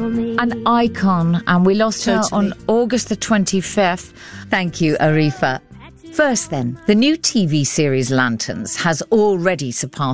An icon, and we lost her Totally. on August the 25th. Thank you, Arifa. First then, the new TV series Lanterns has already surpassed